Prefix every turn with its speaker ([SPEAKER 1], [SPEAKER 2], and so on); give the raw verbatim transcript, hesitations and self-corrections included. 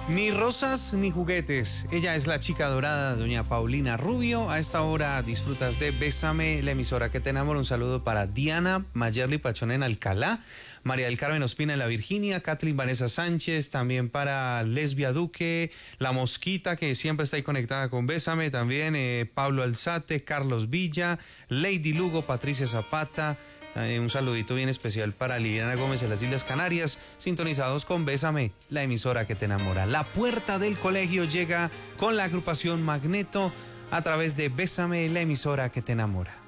[SPEAKER 1] Ni rosas ni juguetes. Ella es la chica dorada, doña Paulina Rubio. A esta hora disfrutas de Bésame, la emisora que te enamora. Un saludo para Diana Mayerly Pachón en Alcalá, María del Carmen Ospina en La Virginia, Kathleen Vanessa Sánchez, también para Lesbia Duque, La Mosquita, que siempre está ahí conectada con Bésame, también eh, Pablo Alzate, Carlos Villa, Lady Lugo, Patricia Zapata. Eh, un saludito bien especial para Liliana Gómez en las Islas Canarias, sintonizados con Bésame, la emisora que te enamora. La puerta del colegio llega con la agrupación Magneto a través de Bésame, la emisora que te enamora.